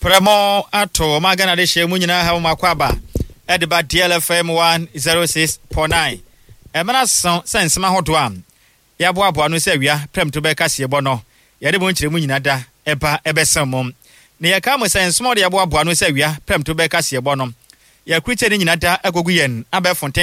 Premo ato magana de shemu nyina ha makwaba edba DLFM 106.9 emana sense ma hodo am ya boabo anu se awia prem to be kase ebo no ya de bon kyeremu nyina da eba ebesam ne ya ka mo sense mo de ya boabo anu se awia prem to be kase ebo no ya kriche ni nyina da agogu yen abefonten